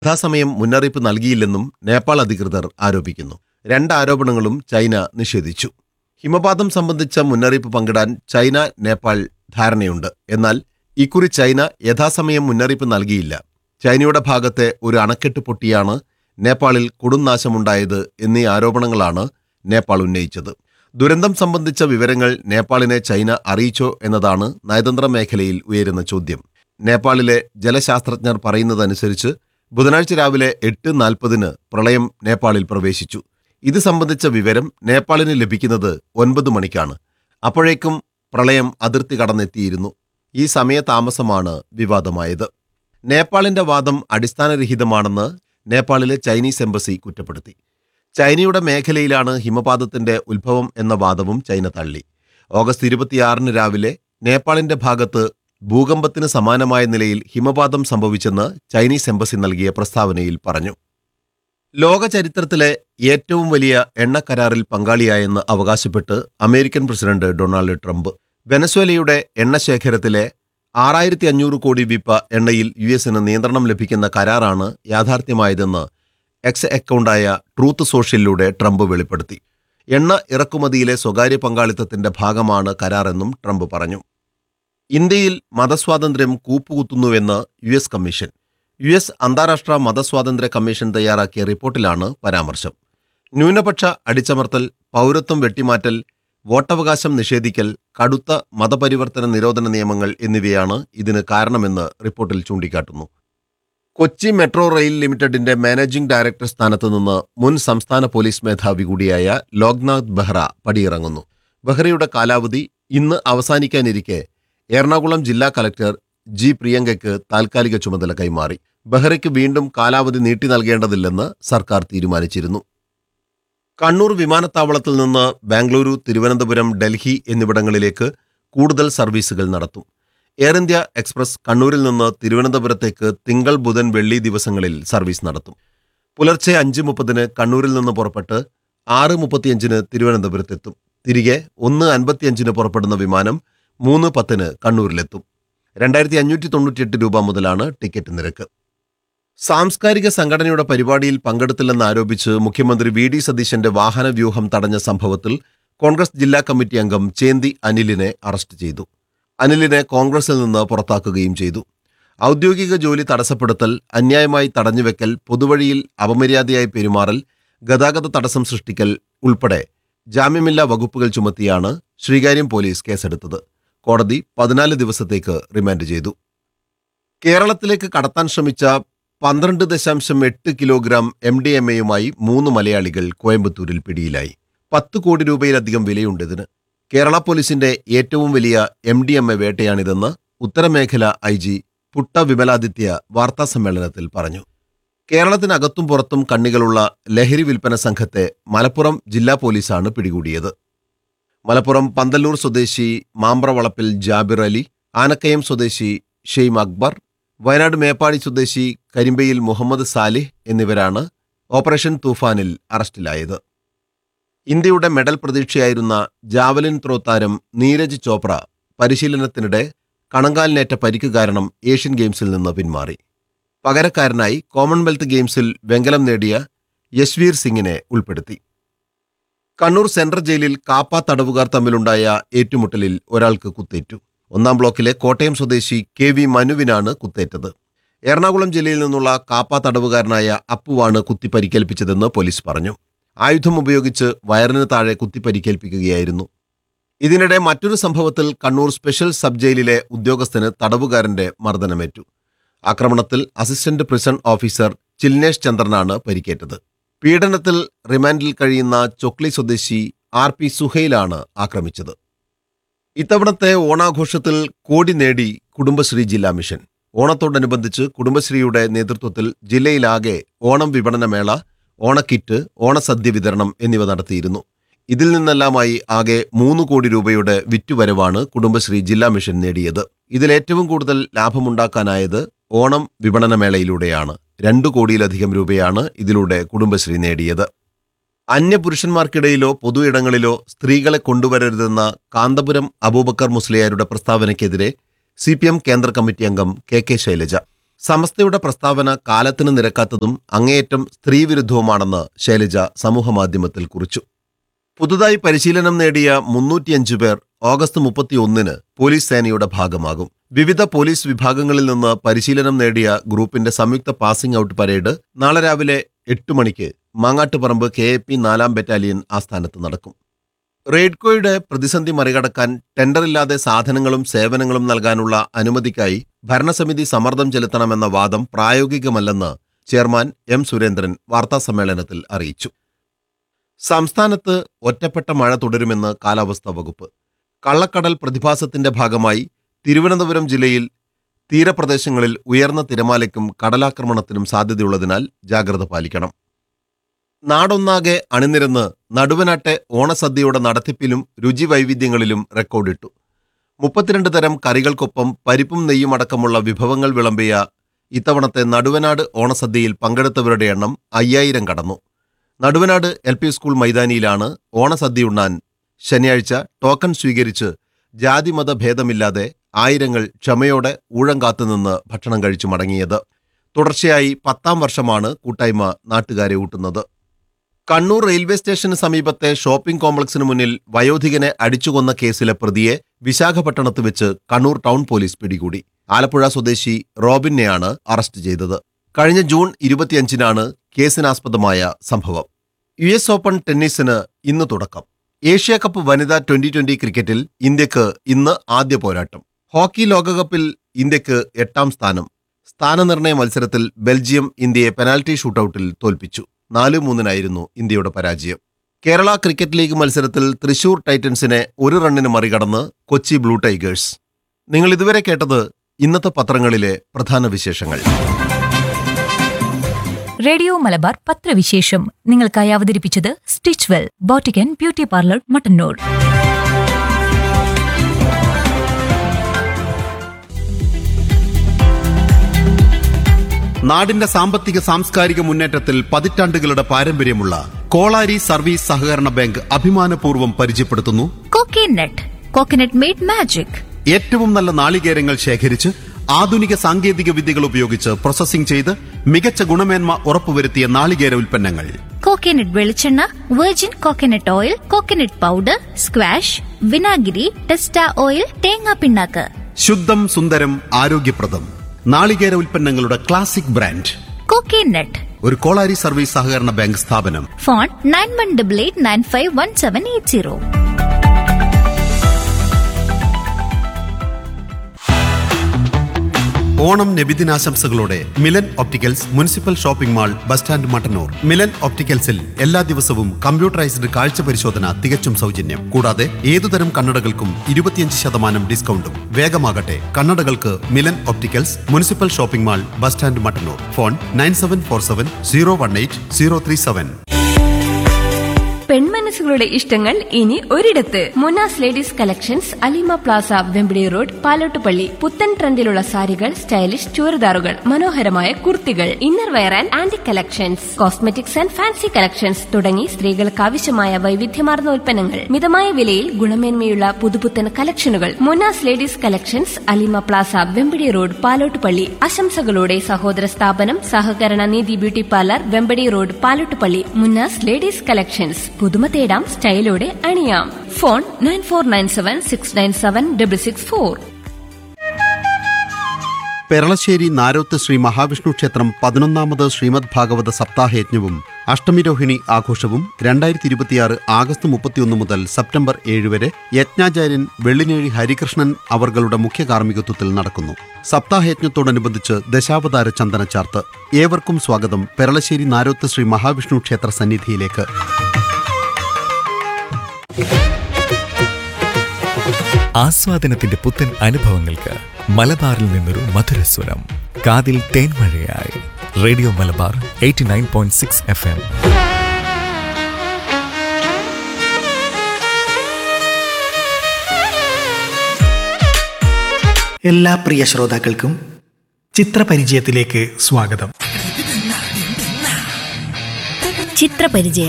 യഥാസമയം മുന്നറിയിപ്പ് നൽകിയില്ലെന്നും നേപ്പാൾ അധികൃതർ ആരോപിക്കുന്നു. രണ്ട് ആരോപണങ്ങളും ചൈന നിഷേധിച്ചു. ഹിമപാതം സംബന്ധിച്ച മുന്നറിയിപ്പ് പങ്കിടാൻ ചൈന നേപ്പാൾ ധാരണയുണ്ട്. എന്നാൽ ഇക്കുറി ചൈന യഥാസമയം മുന്നറിയിപ്പ് നൽകിയില്ല. ചൈനയുടെ ഭാഗത്തെ ഒരു അണക്കെട്ട് പൊട്ടിയാണ് നേപ്പാളിൽ കൊടുംനാശമുണ്ടായത് എന്നീ ആരോപണങ്ങളാണ് നേപ്പാൾ ഉന്നയിച്ചത്. ദുരന്തം സംബന്ധിച്ച വിവരങ്ങൾ നേപ്പാളിനെ ചൈന അറിയിച്ചോ എന്നതാണ് നയതന്ത്ര മേഖലയിൽ ഉയരുന്ന ചോദ്യം. നേപ്പാളിലെ ജലശാസ്ത്രജ്ഞർ പറയുന്നതനുസരിച്ച് ബുധനാഴ്ച രാവിലെ 8:40 പ്രളയം നേപ്പാളിൽ പ്രവേശിച്ചു. ഇത് സംബന്ധിച്ച വിവരം നേപ്പാളിന് ലഭിക്കുന്നത് 9 മണിക്കാണ്. അപ്പോഴേക്കും പ്രളയം അതിർത്തി കടന്നെത്തിയിരുന്നു. ഈ സമയതാമസമാണ് വിവാദമായത്. നേപ്പാളിന്റെ വാദം അടിസ്ഥാനരഹിതമാണെന്ന് നേപ്പാളിലെ ചൈനീസ് എംബസി കുറ്റപ്പെടുത്തി. ചൈനയുടെ മേഖലയിലാണ് ഹിമപാതത്തിന്റെ ഉത്ഭവം എന്ന വാദവും ചൈന തള്ളി. ഓഗസ്റ്റ് 26 രാവിലെ നേപ്പാളിന്റെ ഭാഗത്ത് ഭൂകമ്പത്തിന് സമാനമായ നിലയിൽ ഹിമപാതം സംഭവിച്ചെന്ന് ചൈനീസ് എംബസി നൽകിയ പ്രസ്താവനയിൽ പറഞ്ഞു. ലോക ചരിത്രത്തിലെ ഏറ്റവും വലിയ എണ്ണക്കരാറിൽ പങ്കാളിയായെന്ന് അവകാശപ്പെട്ട് അമേരിക്കൻ പ്രസിഡന്റ് ഡൊണാൾഡ് ട്രംപ്. വെനസ്വേലയുടെ എണ്ണശേഖരത്തിലെ 6500 കോടി വിപ്പ എണ്ണയിൽ യുഎസിന് നിയന്ത്രണം ലഭിക്കുന്ന കരാറാണ് യാഥാർത്ഥ്യമായതെന്ന് എക്സ് അക്കൗണ്ടായ ട്രൂത്ത് സോഷ്യലിലൂടെ ട്രംപ് വെളിപ്പെടുത്തി. എണ്ണ ഇറക്കുമതിയിലെ സ്വകാര്യ പങ്കാളിത്തത്തിന്റെ ഭാഗമാണ് കരാറെന്നും ട്രംപ് പറഞ്ഞു. ഇന്ത്യയിൽ മതസ്വാതന്ത്ര്യം കൂപ്പുകുത്തുന്നുവെന്ന് യുഎസ് കമ്മീഷൻ. യുഎസ് അന്താരാഷ്ട്ര മതസ്വാതന്ത്ര്യ കമ്മീഷൻ തയ്യാറാക്കിയ റിപ്പോർട്ടിലാണ് പരാമർശം. ന്യൂനപക്ഷ അടിച്ചമർത്തൽ, പൗരത്വം വെട്ടിമാറ്റൽ, വോട്ടവകാശം നിഷേധിക്കൽ, കടുത്ത മതപരിവർത്തന നിരോധന നിയമങ്ങൾ എന്നിവയാണ് ഇതിന് കാരണമെന്ന് റിപ്പോർട്ടിൽ ചൂണ്ടിക്കാട്ടുന്നു. കൊച്ചി മെട്രോ റെയിൽ ലിമിറ്റഡിന്റെ മാനേജിംഗ് ഡയറക്ടർ സ്ഥാനത്ത് നിന്ന് മുൻ സംസ്ഥാന പോലീസ് മേധാവി കൂടിയായ ലോക്നാഥ് ബെഹ്റ പടിയിറങ്ങുന്നു. ബെഹ്റയുടെ കാലാവധി ഇന്ന് അവസാനിക്കാനിരിക്കെ എറണാകുളം ജില്ലാ കലക്ടർ ജി പ്രിയങ്കയ്ക്ക് താൽക്കാലിക ചുമതല കൈമാറി. ബെഹ്റയ്ക്ക് വീണ്ടും കാലാവധി നീട്ടി നൽകേണ്ടതില്ലെന്ന് സർക്കാർ തീരുമാനിച്ചിരുന്നു. കണ്ണൂർ വിമാനത്താവളത്തിൽ നിന്ന് ബാംഗ്ലൂരു, തിരുവനന്തപുരം, ഡൽഹി എന്നിവിടങ്ങളിലേക്ക് കൂടുതൽ സർവീസുകൾ നടത്തും. എയർ ഇന്ത്യ എക്സ്പ്രസ് കണ്ണൂരിൽ നിന്ന് തിരുവനന്തപുരത്തേക്ക് തിങ്കൾ, ബുധൻ, വെള്ളി ദിവസങ്ങളിൽ സർവീസ് നടത്തും. പുലർച്ചെ 5:30 കണ്ണൂരിൽ നിന്ന് പുറപ്പെട്ട് 6:35 തിരുവനന്തപുരത്തെത്തും. തിരികെ 1:55 പുറപ്പെടുന്ന വിമാനം 3:10 കണ്ണൂരിലെത്തും. 2598 രൂപ മുതലാണ് ടിക്കറ്റ് നിരക്ക്. സാംസ്കാരിക സംഘടനയുടെ പരിപാടിയിൽ പങ്കെടുത്തില്ലെന്നാരോപിച്ച് മുഖ്യമന്ത്രി വി.ഡി. സതീശന്റെ വാഹനവ്യൂഹം തടഞ്ഞ സംഭവത്തിൽ കോൺഗ്രസ് ജില്ലാ കമ്മിറ്റി അംഗം ചേന്തി അനിലിനെ അറസ്റ്റ് ചെയ്തു. അനിലിനെ കോൺഗ്രസിൽ നിന്ന് പുറത്താക്കുകയും ചെയ്തു. ഔദ്യോഗിക ജോലി തടസ്സപ്പെടുത്തൽ, അന്യായമായി തടഞ്ഞുവെക്കൽ, പൊതുവഴിയിൽ അപമര്യാദയായി പെരുമാറൽ, ഗതാഗത തടസ്സം സൃഷ്ടിക്കൽ ഉൾപ്പെടെ ജാമ്യമില്ലാ വകുപ്പുകൾ ചുമത്തിയാണ് ശ്രീകാര്യം പോലീസ് കേസെടുത്തത്. കോടതി 14 ദിവസത്തേക്ക് റിമാൻഡ് ചെയ്തു. കേരളത്തിലേക്ക് കടത്താൻ ശ്രമിച്ച 12.8 കിലോഗ്രാം MDMA-യുമായി 3 മലയാളികൾ കോയമ്പത്തൂരിൽ പിടിയിലായി. 10 കോടി രൂപയിലധികം വിലയുണ്ടിതിന്. കേരള പോലീസിന്റെ ഏറ്റവും വലിയ MDMA വേട്ടയാണിതെന്ന് ഉത്തരമേഖല IG പുട്ട വിമലാദിത്യ വാർത്താസമ്മേളനത്തിൽ പറഞ്ഞു. കേരളത്തിനകത്തും പുറത്തും കണ്ണികളുള്ള ലഹരി വിൽപ്പന സംഘത്തെ മലപ്പുറം ജില്ലാ പോലീസാണ് പിടികൂടിയത്. മലപ്പുറം പന്തല്ലൂർ സ്വദേശി മാമ്പ്രവളപ്പിൽ ജാബിർ അലി, ആനക്കയം സ്വദേശി ഷെയ്ം അക്ബർ, വയനാട് മേപ്പാടി സ്വദേശി കരിമ്പയിൽ മുഹമ്മദ് സാലിഹ് എന്നിവരാണ് ഓപ്പറേഷൻ തൂഫാനിൽ അറസ്റ്റിലായത്. ഇന്ത്യയുടെ മെഡൽ പ്രതീക്ഷയായിരുന്ന ജാവലിൻ ത്രോ താരം നീരജ് ചോപ്ര പരിശീലനത്തിനിടെ കണങ്കാലിനേറ്റ പരിക്ക് കാരണം ഏഷ്യൻ ഗെയിംസിൽ നിന്ന് പിന്മാറി. പകരക്കാരനായി കോമൺവെൽത്ത് ഗെയിംസിൽ വെങ്കലം നേടിയ യശ്വീർ സിംഗിനെ ഉൾപ്പെടുത്തി. കണ്ണൂർ സെൻട്രൽ ജയിലിൽ കാപ്പ തടവുകാർ തമ്മിലുണ്ടായ ഏറ്റുമുട്ടലിൽ ഒരാൾക്ക് കുത്തേറ്റു. 1-ാം ബ്ലോക്കിലെ കോട്ടയം സ്വദേശി KV മനുവിനാണ് കുത്തേറ്റത്. എറണാകുളം ജില്ലയിൽ നിന്നുള്ള കാപ്പ തടവുകാരനായ അപ്പുവാണ് കുത്തിപ്പരിക്കേൽപ്പിച്ചതെന്ന് പോലീസ് പറഞ്ഞു. ആയുധം ഉപയോഗിച്ച് വയറിന് താഴെ കുത്തിപ്പരിക്കേൽപ്പിക്കുകയായിരുന്നു. ഇതിനിടെ മറ്റൊരു സംഭവത്തിൽ കണ്ണൂർ സ്പെഷ്യൽ സബ് ജയിലിലെ ഉദ്യോഗസ്ഥന് തടവുകാരന്റെ മർദ്ദനമേറ്റു. ആക്രമണത്തിൽ അസിസ്റ്റന്റ് പ്രിസൺ ഓഫീസർ ചിൽനേഷ് ചന്ദ്രനാണ് പരിക്കേറ്റത്. പീഡനത്തിൽ റിമാൻഡിൽ കഴിയുന്ന ചൊക്ലി സ്വദേശി RP സുഹൈലാണ് ആക്രമിച്ചത്. ഇത്തവണത്തെ ഓണാഘോഷത്തിൽ കോടി നേടി കുടുംബശ്രീ ജില്ലാ മിഷൻ. ഓണത്തോടനുബന്ധിച്ച് കുടുംബശ്രീയുടെ നേതൃത്വത്തിൽ ജില്ലയിലാകെ ഓണം വിപണനമേള, ഓണക്കിറ്റ്, ഓണസദ്യ വിതരണം എന്നിവ നടത്തിയിരുന്നു. ഇതിൽ നിന്നെല്ലാമായി ആകെ 3 കോടി രൂപയുടെ വിറ്റുവരവാണ് കുടുംബശ്രീ ജില്ലാ മിഷൻ നേടിയത്. ഇതിലേറ്റവും കൂടുതൽ ലാഭമുണ്ടാക്കാനായത് ഓണം വിപണനമേളയിലൂടെയാണ്. 2 കോടിയിലധികം രൂപയാണ് ഇതിലൂടെ കുടുംബശ്രീ നേടിയത്. അന്യപുരുഷന്മാർക്കിടയിലോ പൊതു ഇടങ്ങളിലോ സ്ത്രീകളെ കൊണ്ടുവരരുതെന്ന കാന്തപുരം അബൂബക്കർ മുസ്ലിയാരുടെ പ്രസ്താവനയ്ക്കെതിരെ CPM കേന്ദ്ര കമ്മിറ്റി അംഗം KK ശൈലജ. സമസ്തയുടെ പ്രസ്താവന കാലത്തിന് നിരക്കാത്തതും അങ്ങേയറ്റം സ്ത്രീവിരുദ്ധവുമാണെന്ന് ശൈലജ സമൂഹമാധ്യമത്തിൽ കുറിച്ചു. പുതുതായി പരിശീലനം നേടിയ 305 പേർ ഓഗസ്റ്റ് 31-ന് പോലീസ് സേനയുടെ ഭാഗമാകും. വിവിധ പോലീസ് വിഭാഗങ്ങളിൽ നിന്ന് പരിശീലനം നേടിയ ഗ്രൂപ്പിന്റെ സംയുക്ത പാസിംഗ് ഔട്ട് പരേഡ് നാളെ രാവിലെ 8 മണിക്ക് മാങ്ങാട്ടുപറമ്പ് KAP 4-ാം ബറ്റാലിയൻ ആസ്ഥാനത്ത് നടക്കും. റെയ്ഡ്കോയുടെ പ്രതിസന്ധി മറികടക്കാൻ ടെൻഡറില്ലാതെ സാധനങ്ങളും സേവനങ്ങളും നൽകാനുള്ള അനുമതിക്കായി ഭരണസമിതി സമ്മർദ്ദം ചെലുത്തണമെന്ന വാദം പ്രായോഗികമല്ലെന്ന് ചെയർമാൻ M. സുരേന്ദ്രൻ വാർത്താസമ്മേളനത്തിൽ അറിയിച്ചു. സംസ്ഥാനത്ത് ഒറ്റപ്പെട്ട മഴ തുടരുമെന്ന് കാലാവസ്ഥാ വകുപ്പ്. കള്ളക്കടൽ പ്രതിഭാസത്തിന്റെ ഭാഗമായി തിരുവനന്തപുരം ജില്ലയിൽ തീരപ്രദേശങ്ങളിൽ ഉയർന്ന തിരമാലയ്ക്കും കടലാക്രമണത്തിനും സാധ്യതയുള്ളതിനാൽ ജാഗ്രത പാലിക്കണം. നാടൊന്നാകെ അണിനിരന്ന് നടുവനാട്ടെ ഓണസദ്യയുടെ നടത്തിപ്പിലും രുചിവൈവിധ്യങ്ങളിലും റെക്കോർഡിട്ടു. 32 തരം കറികൾക്കൊപ്പം പരിപ്പും നെയ്യും അടക്കമുള്ള വിഭവങ്ങൾ വിളമ്പിയ ഇത്തവണത്തെ നടുവനാട് ഓണസദ്യയിൽ പങ്കെടുത്തവരുടെ എണ്ണം 5000 കടന്നു. നടുവനാട് LP സ്കൂൾ മൈതാനിയിലാണ് ഓണസദ്യയുണ്ണാൻ ശനിയാഴ്ച ടോക്കൺ സ്വീകരിച്ച് ജാതിമത ഭേദമില്ലാതെ ആയിരങ്ങൾ ക്ഷമയോടെ ഊഴം കാത്തുനിന്ന് ഭക്ഷണം കഴിച്ചു മടങ്ങിയത്. തുടർച്ചയായി 10ാം വർഷമാണ് കൂട്ടായ്മ നാട്ടുകാരെ ഊട്ടുന്നത്. കണ്ണൂർ റെയിൽവേ സ്റ്റേഷന് സമീപത്തെ ഷോപ്പിംഗ് കോംപ്ലക്സിന് മുന്നിൽ വയോധികനെ അടിച്ചുകൊന്ന കേസിലെ പ്രതിയെ വിശാഖപട്ടണത്ത് വെച്ച് കണ്ണൂർ ടൗൺ പോലീസ് പിടികൂടി. ആലപ്പുഴ സ്വദേശി റോബിനെയാണ് അറസ്റ്റ് ചെയ്തത്. കഴിഞ്ഞ ജൂൺ 25-നാണ് കേസിനാസ്പദമായ സംഭവം. US ഓപ്പൺ ടെന്നീസിന് ഇന്ന് തുടക്കം. ഏഷ്യ കപ്പ് വനിതാ 2020 ക്രിക്കറ്റിൽ ഇന്ത്യക്ക് ഇന്ന് ആദ്യ പോരാട്ടം. ഹോക്കി ലോകകപ്പിൽ ഇന്ത്യക്ക് 8ാം സ്ഥാനം. സ്ഥാനനിർണയ മത്സരത്തിൽ ബെൽജിയം ഇന്ത്യയെ പെനാൽറ്റി ഷൂട്ടൌട്ടിൽ തോൽപ്പിച്ചു. 4-3-നായിരുന്നു ഇന്ത്യയുടെ പരാജയം. കേരള ക്രിക്കറ്റ് ലീഗ് മത്സരത്തിൽ തൃശൂർ ടൈറ്റൻസിനെ 1 റണ്ണിന് മറികടന്ന് കൊച്ചി ബ്ലൂ ടൈഗേഴ്സ്. നിങ്ങൾ ഇതുവരെ കേട്ടത് ഇന്നത്തെ പത്രങ്ങളിലെ പ്രധാന വിശേഷങ്ങൾ. റേഡിയോ മലബാർ പത്രവിശേഷം നിങ്ങൾക്കായി അവതരിപ്പിച്ചത് Stitchwell boutique and beauty parlour Mattannur. നാടിന്റെ സാമ്പത്തിക സാംസ്കാരിക മുന്നേറ്റത്തിൽ പതിറ്റാണ്ടുകളുടെ പാരമ്പര്യമുള്ള കോളാരി സർവീസ് സഹകരണ ബാങ്ക് അഭിമാനപൂർവ്വം പരിചയപ്പെടുത്തുന്നു കോക്കനട്ട് മെയ്ഡ് മാജിക്. ഏറ്റവും നല്ല നാളികേരങ്ങൾ ശേഖരിച്ച് ആധുനിക സാങ്കേതിക വിദ്യകൾ ഉപയോഗിച്ച് പ്രോസസ്സിംഗ് ചെയ്ത് മികച്ച ഗുണമേന്മ ഉറപ്പുവരുത്തിയ നാളികേര ഉൽപ്പന്നങ്ങൾ. കോക്കനട്ട് വെളിച്ചെണ്ണ, virgin coconut oil, coconut powder, squash, വിനാഗിരി, ടെസ്റ്റ ഓയിൽ, തേങ്ങാ പിണ്ണാക്ക്. ശുദ്ധം സുന്ദരം ആരോഗ്യപ്രദം നാളികേര ഉൽപ്പന്നങ്ങളുടെ ക്ലാസിക് ബ്രാൻഡ് കോക്കനട്ട്. ഒരു കോളാരി സർവീസ് സഹകരണ ബാങ്ക് സ്ഥാപനം. Phone 9188951780. Onam നബിദിനാശംസകളോടെ Milan opticals municipal shopping mall bus stand Mattannur. Milan ഒപ്റ്റിക്കൽസിൽ എല്ലാ ദിവസവും കമ്പ്യൂട്ടറൈസ്ഡ് കാഴ്ച പരിശോധന തികച്ചും സൗജന്യം. കൂടാതെ ഏതുതരം കണ്ണടകൾക്കും 25% ഡിസ്കൗണ്ടും. വേഗമാകട്ടെ, കണ്ണടകൾക്ക് Milan opticals municipal shopping mall bus stand Mattannur. Phone 9747018037. പെൺമനസ്സുകളുടെ ഇഷ്ടങ്ങൾ ഇനി ഒരിടത്ത്. Munas ladies collections, Alima Plaza, Vempidi road, Palottupalli. പുത്തൻ ട്രെൻഡിലുള്ള സാരികൾ, സ്റ്റൈലിഷ് ചുരിദാറുകൾ, മനോഹരമായ കുർത്തികൾ, inner wear and antique collections, cosmetics and fancy collections തുടങ്ങി സ്ത്രീകൾക്ക് ആവശ്യമായ വൈവിധ്യമാർന്ന ഉൽപ്പന്നങ്ങൾ മിതമായ വിലയിൽ ഗുണമേന്മയുള്ള പുതുപുത്തൻ കളക്ഷനുകൾ. Munas ladies collections, Alima Plaza, Vempadi road, Palottupalli. ആശംസകളോടെ സഹോദര സ്ഥാപനം സഹകരണ നീതി beauty parlour, Vempadi road, Palottupalli. Munas ladies collections. പുതുമ തേടാം, സ്റ്റൈലോടെ അണിയാം. ഫോൺ 9497697664. പെരളശ്ശേരി നാരോത്ത് ശ്രീ മഹാവിഷ്ണു ക്ഷേത്രം 11ാമത് ശ്രീമദ് ഭാഗവത സപ്താഹയജ്ഞവും അഷ്ടമിരോഹിണി ആഘോഷവും 2026 ആഗസ്റ്റ് 31 മുതൽ സെപ്റ്റംബർ 7 വരെ യജ്ഞാചാര്യൻ വെള്ളിനേഴി ഹരികൃഷ്ണൻ അവർകളുടെ മുഖ്യ കാർമ്മികത്വത്തിൽ നടക്കുന്നു. സപ്താഹയജ്ഞത്തോടനുബന്ധിച്ച് ദശാവതാര ചന്ദനച്ചാർത്ത്. ഏവർക്കും സ്വാഗതം പെരളശ്ശേരി നാരോത്ത് ശ്രീ മഹാവിഷ്ണു ക്ഷേത്ര സന്നിധിയിലേക്ക്. ആസ്വാദനത്തിന്റെ പുത്തൻ അനുഭവങ്ങൾക്ക് മലബാറിൽ നിന്നൊരു മധുരസ്വരം. കാതിൽ തേൻമഴയായി റേഡിയോ മലബാർ 89.6 FM. എല്ലാ പ്രിയ ശ്രോതാക്കൾക്കും ചിത്രപരിചയത്തിലേക്ക് സ്വാഗതം. ചിത്രപരിചയം